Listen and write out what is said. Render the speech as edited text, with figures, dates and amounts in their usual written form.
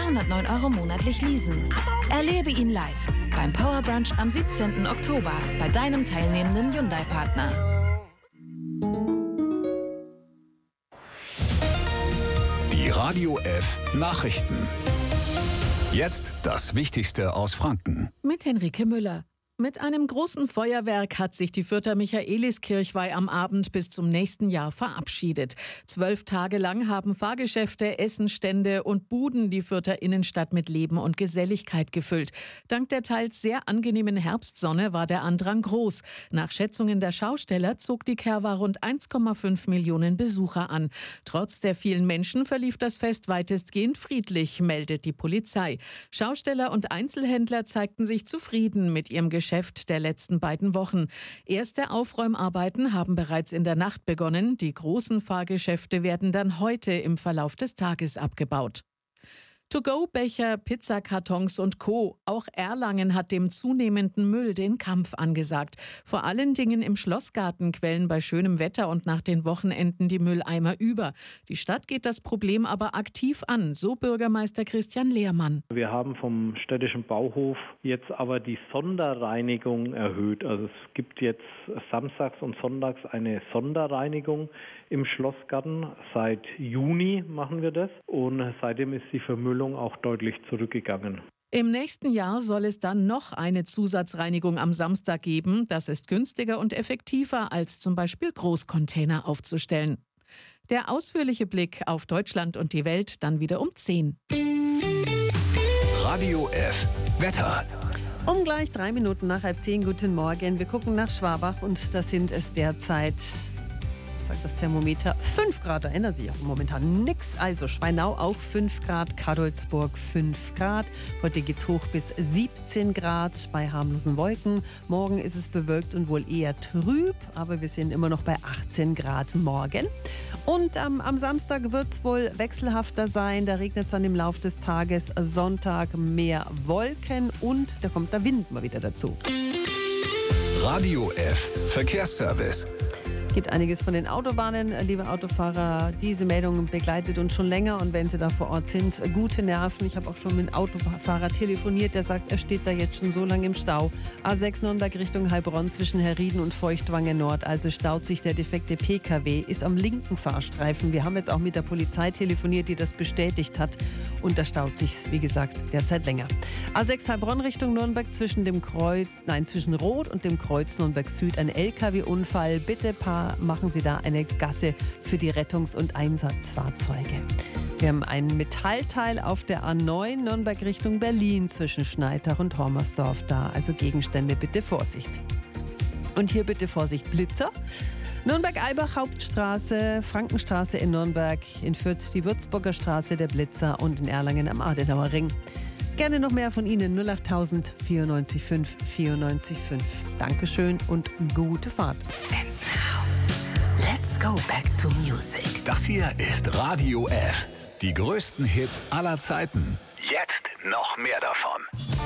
209 € monatlich leasen. Erlebe ihn live beim Power Brunch am 17. Oktober bei deinem teilnehmenden Hyundai-Partner. Die Radio F Nachrichten. Jetzt das Wichtigste aus Franken. Mit Henrike Müller. Mit einem großen Feuerwerk hat sich die Fürther Michaeliskirchweih am Abend bis zum nächsten Jahr verabschiedet. 12 Tage lang haben Fahrgeschäfte, Essenstände und Buden die Fürther Innenstadt mit Leben und Geselligkeit gefüllt. Dank der teils sehr angenehmen Herbstsonne war der Andrang groß. Nach Schätzungen der Schausteller zog die Kerwa rund 1,5 Millionen Besucher an. Trotz der vielen Menschen verlief das Fest weitestgehend friedlich, meldet die Polizei. Schausteller und Einzelhändler zeigten sich zufrieden mit ihrem Geschäft der letzten beiden Wochen. Erste Aufräumarbeiten haben bereits in der Nacht begonnen. Die großen Fahrgeschäfte werden dann heute im Verlauf des Tages abgebaut. To-go-Becher, Pizzakartons und Co. Auch Erlangen hat dem zunehmenden Müll den Kampf angesagt. Vor allen Dingen im Schlossgarten quellen bei schönem Wetter und nach den Wochenenden die Mülleimer über. Die Stadt geht das Problem aber aktiv an, so Bürgermeister Christian Lehrmann. Wir haben vom städtischen Bauhof jetzt aber die Sonderreinigung erhöht. Also es gibt jetzt samstags und sonntags eine Sonderreinigung im Schlossgarten. Seit Juni machen wir das und seitdem ist die Vermüllung auch deutlich zurückgegangen. Im nächsten Jahr soll es dann noch eine Zusatzreinigung am Samstag geben. Das ist günstiger und effektiver, als zum Beispiel Großcontainer aufzustellen. Der ausführliche Blick auf Deutschland und die Welt dann wieder um 10. Radio F Wetter. Um gleich 3 Minuten nach 9:30, guten Morgen. Wir gucken nach Schwabach und da sind es derzeit, sagt das Thermometer, 5 Grad. Da ändert sich auch momentan nichts. Also Schweinau auch 5 Grad, Kadolsburg 5 Grad. Heute geht's hoch bis 17 Grad bei harmlosen Wolken. Morgen ist es bewölkt und wohl eher trüb, aber wir sind immer noch bei 18 Grad morgen. Und am Samstag wird es wohl wechselhafter sein. Da regnet es dann im Laufe des Tages. Sonntag mehr Wolken und da kommt der Wind mal wieder dazu. Radio F Verkehrsservice. Gibt einiges von den Autobahnen, liebe Autofahrer. Diese Meldung begleitet uns schon länger und wenn Sie da vor Ort sind, gute Nerven. Ich habe auch schon mit einem Autofahrer telefoniert, der sagt, er steht da jetzt schon so lange im Stau. A6 Nürnberg Richtung Heilbronn zwischen Herrieden und Feuchtwangen Nord. Also staut sich der defekte PKW, ist am linken Fahrstreifen. Wir haben jetzt auch mit der Polizei telefoniert, die das bestätigt hat. Und da staut sich, wie gesagt, derzeit länger. A6 Heilbronn Richtung Nürnberg zwischen Rot und dem Kreuz Nürnberg Süd ein LKW-Unfall. Bitte machen Sie da eine Gasse für die Rettungs- und Einsatzfahrzeuge. Wir haben ein Metallteil auf der A9 Nürnberg Richtung Berlin zwischen Schneitach und Hormersdorf da. Also Gegenstände, bitte Vorsicht. Und hier bitte Vorsicht, Blitzer. Nürnberg-Eibach Hauptstraße, Frankenstraße in Nürnberg, in Fürth die Würzburger Straße, der Blitzer und in Erlangen am Adenauer Ring. Gerne noch mehr von Ihnen, 08000 94 5 94 5. Dankeschön und gute Fahrt. And now, let's go back to music. Das hier ist Radio F. Die größten Hits aller Zeiten. Jetzt noch mehr davon.